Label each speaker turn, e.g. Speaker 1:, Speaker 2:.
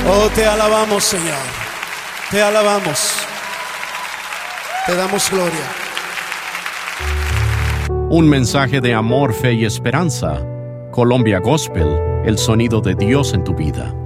Speaker 1: Oh, te alabamos, Señor. Te alabamos. Te damos gloria.
Speaker 2: Un mensaje de amor, fe y esperanza. Colombia Gospel, el sonido de Dios en tu vida.